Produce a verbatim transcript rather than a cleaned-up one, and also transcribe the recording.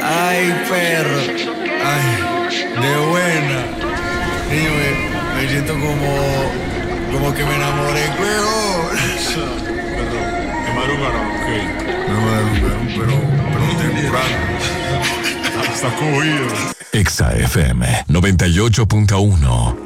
Ay, perro. Ay, de buena. Niño, me, me siento como, como que me enamoré, huevón. Perdón, te madrugaron, ok. Me madrugaron, pero, pero temprano. Está cogido. Exa F M noventa y ocho punto uno.